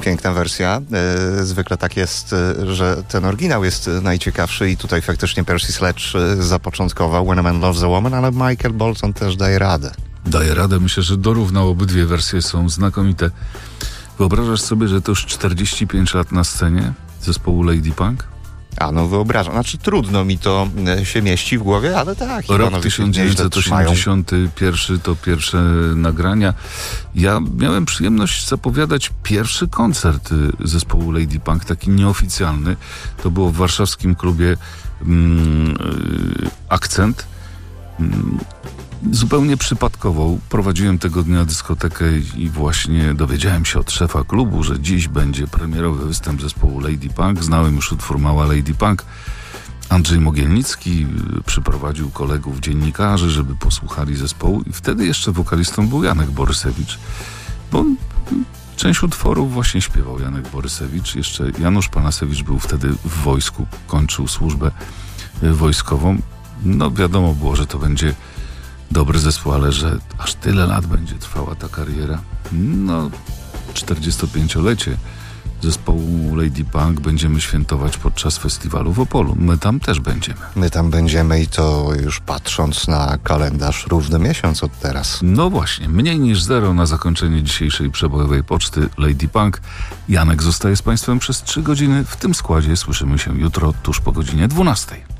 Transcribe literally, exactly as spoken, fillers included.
piękna wersja. E, zwykle tak jest, e, że ten oryginał jest najciekawszy i tutaj faktycznie Percy Sledge e, zapoczątkował When a Man Loves a Woman, ale Michael Bolton też daje radę. Daje radę. Myślę, że dorównał. Obydwie wersje są znakomite. Wyobrażasz sobie, że to już czterdzieści pięć lat na scenie zespołu Lady Punk? A no wyobrażam. Znaczy trudno mi to e, się mieści w głowie, ale tak. Rok tysiąc dziewięćset osiemdziesiąty pierwszy to pierwsze nagrania. Ja miałem przyjemność zapowiadać pierwszy koncert y, zespołu Lady Punk, taki nieoficjalny. To było w warszawskim klubie mm, y, Akcent. Mm, Zupełnie przypadkowo prowadziłem tego dnia dyskotekę i właśnie dowiedziałem się od szefa klubu, że dziś będzie premierowy występ zespołu Lady Punk. Znałem już utwór Mała Lady Punk. Andrzej Mogielnicki przyprowadził kolegów dziennikarzy, żeby posłuchali zespołu i wtedy jeszcze wokalistą był Janek Borysewicz. Bo część utworów właśnie śpiewał Janek Borysewicz. Jeszcze Janusz Panasewicz był wtedy w wojsku, kończył służbę wojskową. No wiadomo było, że to będzie dobry zespół, ale że aż tyle lat będzie trwała ta kariera. No, czterdziestopięciolecie zespołu Lady Punk będziemy świętować podczas festiwalu w Opolu. My tam też będziemy. My tam będziemy i to już patrząc na kalendarz równy miesiąc od teraz. No właśnie, mniej niż zero na zakończenie dzisiejszej przebojowej poczty Lady Punk. Janek zostaje z Państwem przez trzy godziny. W tym składzie słyszymy się jutro tuż po godzinie dwunastej.